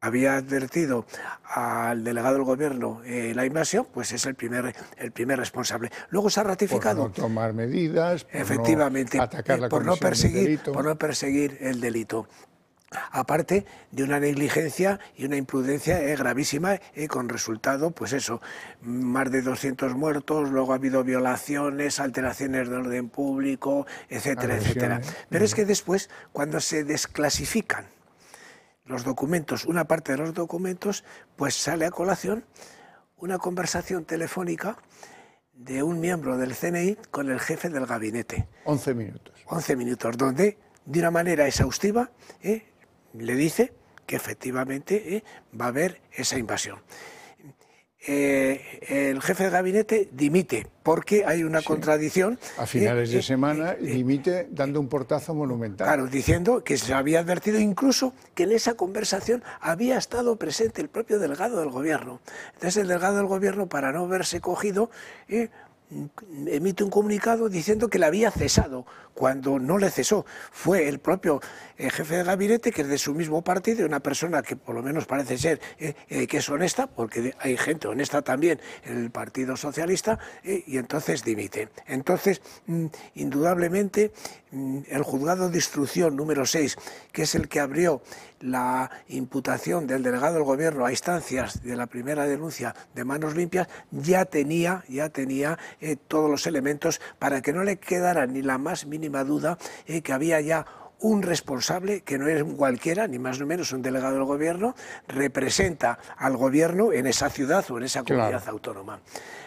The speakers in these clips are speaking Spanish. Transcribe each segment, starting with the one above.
había advertido al delegado del gobierno la invasión, pues es el primer responsable. Luego se ha ratificado. Por no tomar medidas, por efectivamente, no atacar la por no comisión del delito. Por no perseguir el delito. Aparte de una negligencia y una imprudencia gravísima, con resultado, pues eso, más de 200 muertos, luego ha habido violaciones, alteraciones de orden público, etcétera, etcétera. Pero es que después, cuando se desclasifican los documentos, una parte de los documentos, pues sale a colación una conversación telefónica de un miembro del CNI con el jefe del gabinete. 11 minutos. 11 minutos, donde de una manera exhaustiva le dice que efectivamente va a haber esa invasión. El jefe de gabinete dimite porque hay una contradicción. A finales de semana dimite dando un portazo monumental. Claro, diciendo que se había advertido incluso que en esa conversación había estado presente el propio delegado del gobierno. Entonces el delegado del gobierno, para no verse cogido, emite un comunicado diciendo que le había cesado, cuando no le cesó. Fue el propio jefe de gabinete, que es de su mismo partido, una persona que por lo menos parece ser que es honesta, porque hay gente honesta también en el Partido Socialista, y entonces dimite. Entonces, indudablemente, el juzgado de instrucción número 6, que es el que abrió la imputación del delegado del gobierno a instancias de la primera denuncia de Manos Limpias, ya tenía todos los elementos para que no le quedara ni la más mínima duda que había ya un responsable, que no es cualquiera, ni más ni menos un delegado del gobierno, representa al gobierno en esa ciudad o en esa comunidad autónoma.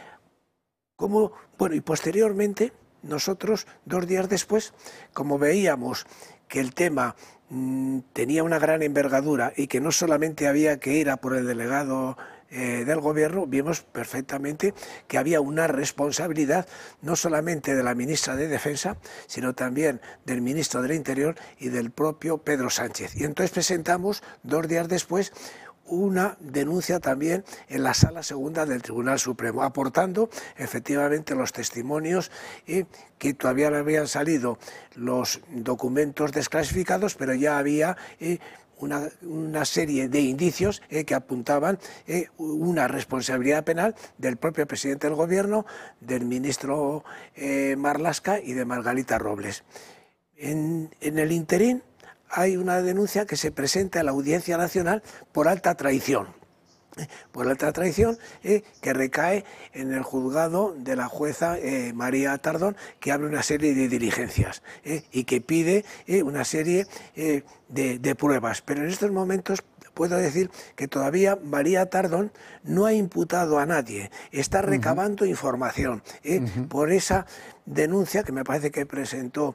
Y posteriormente, nosotros, 2 días después, como veíamos que el tema tenía una gran envergadura y que no solamente había que ir a por el delegado del gobierno, vimos perfectamente que había una responsabilidad no solamente de la ministra de Defensa, sino también del ministro del Interior y del propio Pedro Sánchez. Y entonces presentamos, 2 días después, una denuncia también en la Sala Segunda del Tribunal Supremo, aportando efectivamente los testimonios que todavía no habían salido los documentos desclasificados, pero ya había una serie de indicios que apuntaban una responsabilidad penal del propio presidente del gobierno, del ministro Marlaska y de Margarita Robles. En el interín hay una denuncia que se presenta a la Audiencia Nacional por alta traición. Que recae en el juzgado de la jueza María Tardón, que abre una serie de diligencias y que pide una serie de pruebas. Pero en estos momentos puedo decir que todavía María Tardón no ha imputado a nadie, está recabando información por esa denuncia que me parece que presentó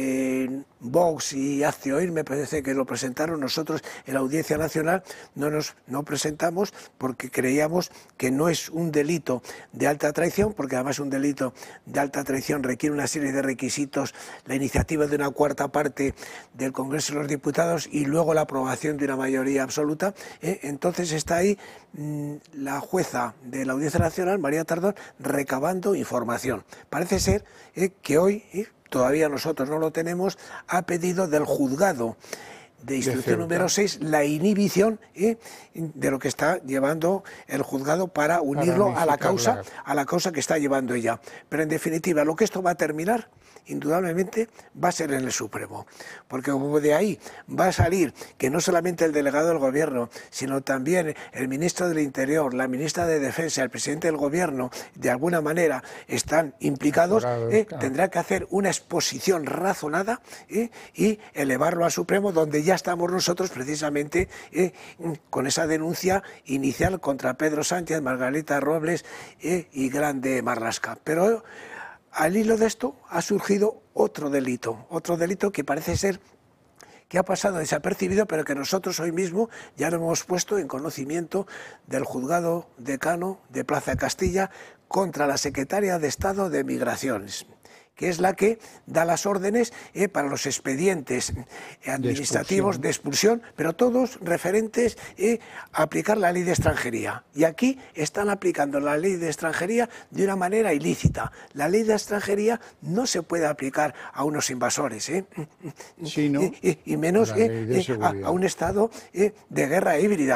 Vox y Hazte Oír, me parece que lo presentaron. Nosotros en la Audiencia Nacional no presentamos porque creíamos que no es un delito de alta traición, porque además un delito de alta traición requiere una serie de requisitos, la iniciativa de una 1/4 parte del Congreso de los Diputados y luego la aprobación de una mayoría absoluta. Entonces está ahí la jueza de la Audiencia Nacional, María Tardón, recabando información. Parece ser que hoy, todavía nosotros no lo tenemos, ha pedido del juzgado de instrucción número 6 la inhibición de lo que está llevando el juzgado para unirlo a la causa que está llevando ella. Pero en definitiva, lo que esto va a terminar, indudablemente, va a ser en el Supremo, porque como de ahí va a salir que no solamente el delegado del gobierno, sino también el ministro del Interior, la ministra de Defensa, el presidente del gobierno, de alguna manera están implicados, tendrá que hacer una exposición razonada y elevarlo al Supremo, donde ya estamos nosotros precisamente con esa denuncia inicial contra Pedro Sánchez, Margarita Robles y Grande Marlaska. Pero al hilo de esto ha surgido otro delito que parece ser que ha pasado desapercibido, pero que nosotros hoy mismo ya lo hemos puesto en conocimiento del juzgado decano de Plaza de Castilla contra la secretaria de Estado de Migraciones, que es la que da las órdenes para los expedientes administrativos de expulsión, pero todos referentes a aplicar la ley de extranjería. Y aquí están aplicando la ley de extranjería de una manera ilícita. La ley de extranjería no se puede aplicar a unos invasores, sí, ¿no? y menos a un estado de guerra híbrida.